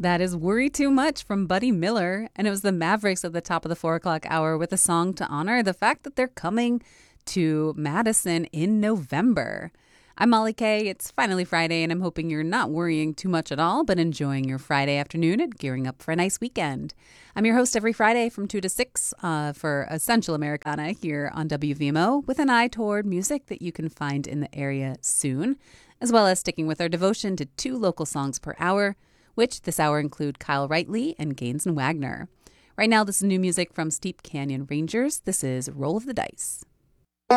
That is Worry Too Much from Buddy Miller. And it was the Mavericks at the top of the 4 o'clock hour with a song to honor the fact that they're coming to Madison in November. I'm Molly Kay. It's finally Friday, and I'm hoping you're not worrying too much at all, but enjoying your Friday afternoon and gearing up for a nice weekend. I'm your host every Friday from 2 to 6 for Essential Americana here on WVMO, with an eye toward music that you can find in the area soon, as well as sticking with our devotion to 2 local songs per hour, which this hour include Kyle Wrightley and Gaines and Wagner. Right now, this is new music from Steep Canyon Rangers. This is Roll of the Dice.